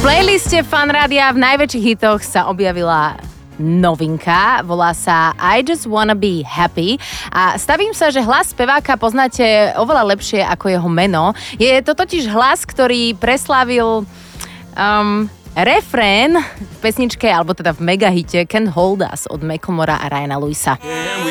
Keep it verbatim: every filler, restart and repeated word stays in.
playliste Fan Rádia v najväčších hitoch sa objavila novinka, volá sa I Just Wanna Be Happy a stavím sa, že hlas speváka poznáte oveľa lepšie ako jeho meno. Je to totiž hlas, ktorý preslávil um, refrén v pesničke, alebo teda v megahite Can't Hold Us od Macklemora a Ryana Lewisa.